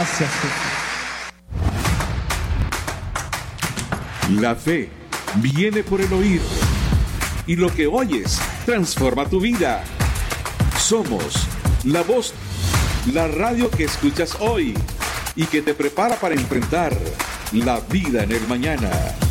Gracias, Jesús. La fe viene por el oír, y lo que oyes transforma tu vida. Somos La Voz, la radio que escuchas hoy y que te prepara para enfrentar la vida en el mañana.